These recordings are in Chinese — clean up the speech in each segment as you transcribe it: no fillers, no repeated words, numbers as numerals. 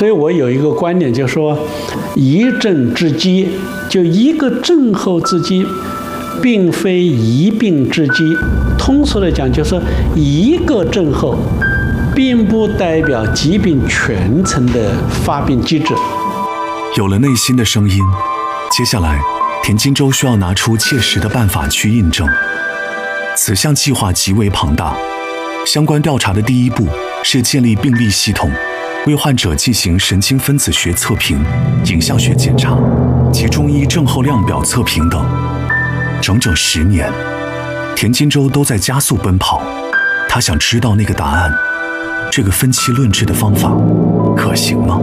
所以我有一个观点，就是说，一症之机，就一个症候之机，并非一病之机。通俗的讲，就是一个症候，并不代表疾病全程的发病机制。 有了内心的声音，接下来田金洲需要拿出切实的办法去印证。此项计划极为庞大，相关调查的第一步是建立病历系统，为患者进行神经分子学测评、影像学检查及中医症候量表测评等。整整10年，田金洲都在加速奔跑。他想知道那个答案，这个分期论治的方法可行吗？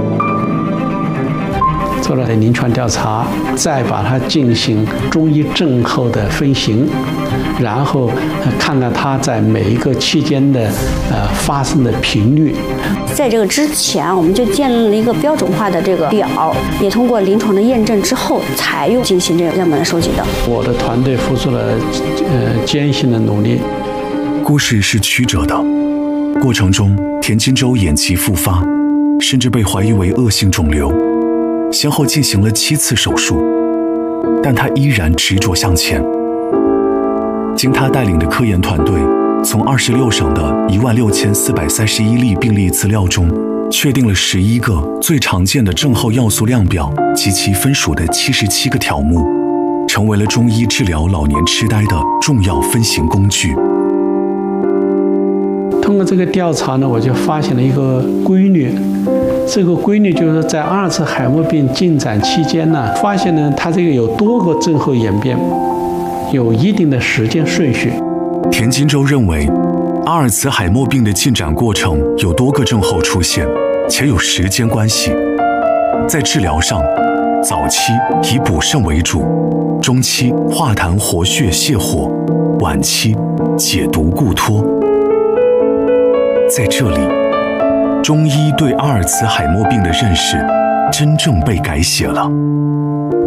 做了临床调查，再把它进行中医症候的分型，然后看看它在每一个期间的发生的频率。 在这个之前，我们就建立了一个标准化的这个表，也通过临床的验证之后，才用进行这个样本的收集的。 我的团队付出了艰辛的努力。 故事是曲折的，过程中田金洲眼疾复发，甚至被怀疑为恶性肿瘤。先后进行了7次手术，但他依然执着向前。经他带领的科研团队从26省的16431例病例资料中，确定了11个最常见的症候要素量表及其分属的77个条目，成为了中医治疗老年痴呆的重要分型工具。 通过这个调查呢，我就发现了一个规律。这个规律就是在阿尔茨海默病进展期间呢，发现呢它这个有多个症候演变，有一定的时间顺序。 田金洲认为，阿尔茨海默病的进展过程有多个症候出现，且有时间关系。在治疗上，早期以补肾为主，中期化痰活血泻火，晚期解毒固脱。在这里，中医对阿尔茨海默病的认识真正被改写了。